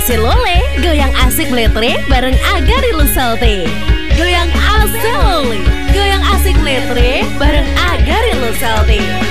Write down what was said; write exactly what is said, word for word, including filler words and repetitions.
Aksi Lole, goyang asik meletre bareng Agari Lusalti. Goyang asik Lole, goyang asik meletre bareng Agari Lusalti.